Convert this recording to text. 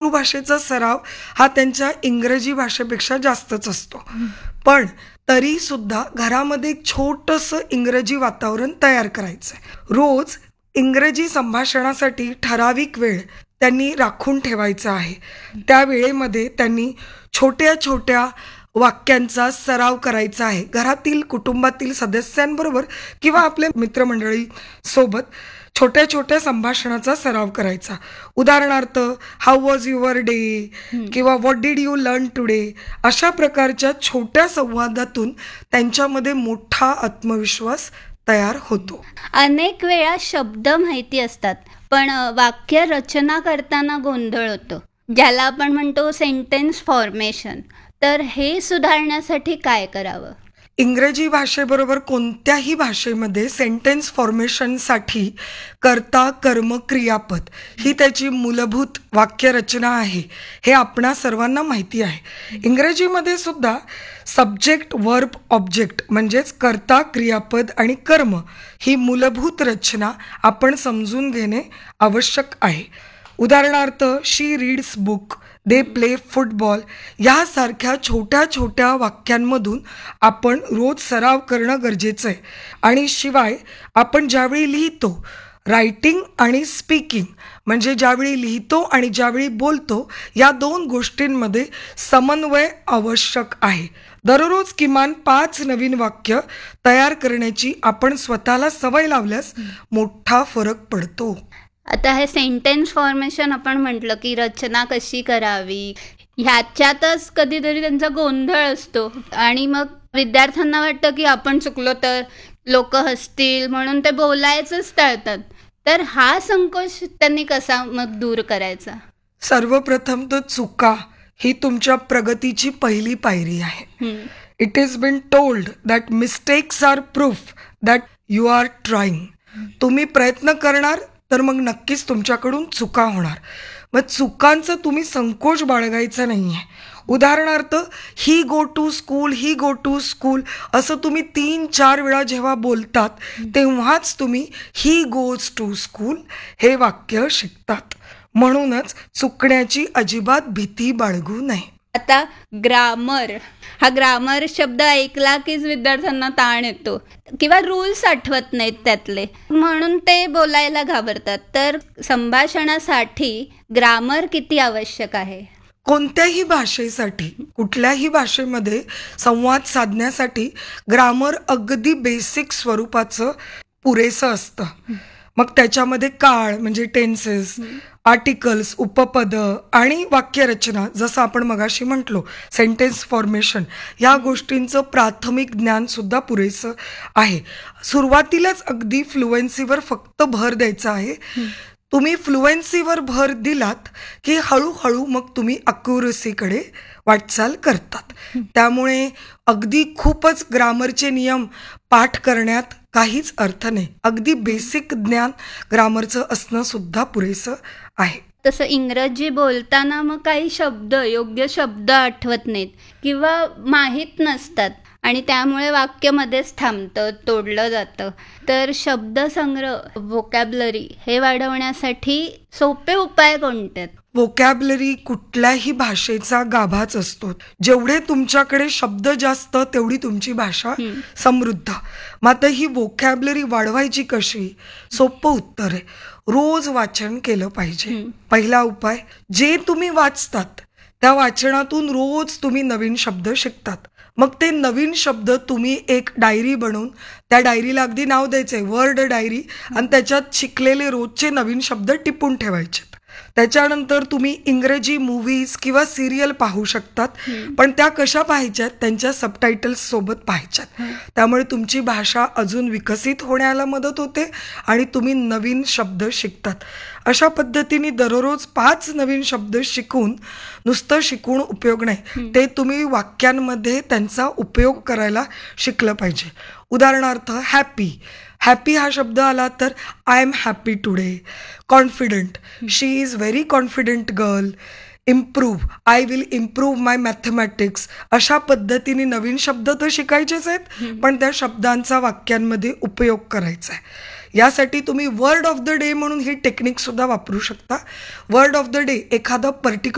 मातृभाषेचा सराव हा त्यांच्या इंग्रजी भाषेपेक्षा जास्तच असतो. पण तरी सुद्धा घरामध्ये एक छोटंसं इंग्रजी वातावरण तयार करायचं आहे. रोज इंग्रजी संभाषणासाठी ठराविक वेळ त्यांनी राखून ठेवायचा आहे. त्या वेळेमध्ये त्यांनी छोट्या छोट्या वाक्यांचा सराव करायचा आहे. घरातील कुटुंबातील सदस्यांबरोबर किंवा आपल्या मित्रमंडळी सोबत छोट्या छोट्या संभाषणाचा सराव करायचा. उदाहरणार्थ, हाऊ वॉज युअर डे किंवा what did you learn today, अशा प्रकारच्या छोट्या संवादातून त्यांच्यामध्ये मोठा आत्मविश्वास तयार होतो. अनेक वेळा शब्द माहिती असतात पण वाक्य रचना करताना गोंधळ होतो, ज्याला आपण म्हणतो सेंटेन्स फॉर्मेशन. तर हे सुधारण्यासाठी काय करावं? इंग्रजी भाषेबरोबर कोणत्याही भाषेमध्ये सेंटेन्स फॉर्मेशनसाठी कर्ता, कर्म, क्रियापद ही त्याची मूलभूत वाक्यरचना आहे, हे आपणा सर्वांना माहिती आहे. इंग्रजीमध्ये सुद्धा सब्जेक्ट, वर्ब, ऑब्जेक्ट म्हणजेच कर्ता, क्रियापद आणि कर्म ही मूलभूत रचना आपण समजून घेणे आवश्यक आहे. उदाहरणार्थ, शी reads book, they play football यासारख्या छोट्या छोट्या वाक्यांमधून आपण रोज सराव करणं गरजेचं आहे. आणि शिवाय आपण ज्यावेळी लिहितो, रायटिंग आणि स्पीकिंग म्हणजे ज्यावेळी लिहितो आणि ज्यावेळी बोलतो, या दोन गोष्टींमध्ये समन्वय आवश्यक आहे. दररोज किमान 5 नवीन वाक्य तयार करण्याची आपण स्वतःला सवय लावल्यास मोठा फरक पडतो. आता हे सेंटेन्स फॉर्मेशन आपण म्हटलं की रचना कशी करावी, ह्याच्यातच कधीतरी त्यांचा गोंधळ असतो आणि मग विद्यार्थ्यांना वाटतं की आपण चुकलो तर लोक हसतील म्हणून ते बोलायचंच टाळतात. तर हा संकोच त्यांनी कसा मग दूर करायचा? सर्वप्रथम तर चुका ही तुमच्या प्रगतीची पहिली पायरी आहे. It is bin told that mistakes R proof that you R trying. तुम्ही प्रयत्न करणार तर मग नक्कीच तुमच्याकडून चुका होणार. मग चुकांचं तुम्ही संकोच बाळगायचा नाही आहे. उदाहरणार्थ, ही go to school, he go to school असं तुम्ही 3-4 वेळा जेव्हा बोलतात तेव्हाच तुम्ही ही गोज टू स्कूल हे वाक्य शिकतात. म्हणूनच चुकण्याची अजिबात भीती बाळगू नये. आता ग्रामर, हा ग्रामर शब्द ऐकला कीच विद्यार्थ्यांना ताण येतो किंवा रूल्स आठवत नाहीत त्यातले, म्हणून ते बोलायला घाबरतात. तर संभाषणासाठी ग्रामर किती आवश्यक आहे? कोणत्याही भाषेसाठी, कुठल्याही भाषेमध्ये संवाद साधण्यासाठी ग्रामर अगदी बेसिक स्वरूपाचं पुरेसं असतं. मग त्याच्यामध्ये काळ म्हणजे टेन्सेस, आर्टिकल्स, उपपद आणि वाक्यरचना, जसं आपण मगाशी म्हटलो सेंटेन्स फॉर्मेशन, या गोष्टींचं प्राथमिक ज्ञान सुद्धा पुरेसं आहे. सुरुवातीलाच अगदी फ्लुएन्सीवर फक्त भर द्यायचा आहे. तुम्ही फ्लुएन्सीवर भर दिलात की हळूहळू मग तुम्ही अक्युरसीकडे वाटचाल करतात. त्यामुळे अगदी खूपच ग्रामरचे नियम पाठ करण्यात काहीच अर्थ नाही. अगदी बेसिक ज्ञान ग्रामरचं असणं सुद्धा पुरेसं आहे. तसं इंग्रजी बोलताना मग काही शब्द, योग्य शब्द आठवत नाहीत किंवा माहीत नसतात आणि त्यामुळे वाक्य मध्येच थांबतं, तोडलं जातं. तर शब्दसंग्रह, व्होकॅब्युलरी हे वाढवण्यासाठी सोपे उपाय कोणते आहेत? व्होकॅब्युलरी कुठल्याही भाषेचा गाभाच असतो. जेवढे तुमच्याकडे शब्द जास्त तेवढी तुमची भाषा समृद्ध. मात्र ही व्होकॅब्युलरी वाढवायची कशी? सोपं उत्तर आहे, रोज वाचन केलं पाहिजे. पहिला उपाय, जे तुम्ही वाचतात त्या वाचनातून रोज तुम्ही नवीन शब्द शिकतात. मग ते नवीन शब्द तुम्ही एक डायरी बनवून, त्या डायरीला अगदी नाव द्यायचंय वर्ड डायरी, आणि त्याच्यात शिकलेले रोजचे नवीन शब्द टिपून ठेवायचे. त्याच्यानंतर तुम्ही इंग्रजी मूव्हीज किंवा सिरियल पाहू शकतात, पण त्या कशा पाहायच्यात? त्यांच्या सबटायटल्स सोबत पाहायच्यात. त्यामुळे तुमची भाषा अजून विकसित होण्याला मदत होते आणि तुम्ही नवीन शब्द शिकतात. अशा पद्धतीने दररोज 5 नवीन शब्द शिकून, नुसतं शिकून उपयोग नाही, ते तुम्ही वाक्यांमध्ये त्यांचा उपयोग करायला शिकलं पाहिजे. उदाहरणार्थ, हॅपी, हॅपी हा शब्द आला तर I am happy today. Confident, she is very confident girl. Improve, I will improve my mathematics. अशा पद्धतीने नवीन शब्द तर शिकायचेच आहेत, पण त्या शब्दांचा वाक्यांमध्ये उपयोग करायचा आहे. यासाठी तुम्ही वर्ड ऑफ द डे म्हणून ही टेक्निक सुद्धा वापरू शकता. वर्ड ऑफ द डे, एखादं पर्टिक्युलर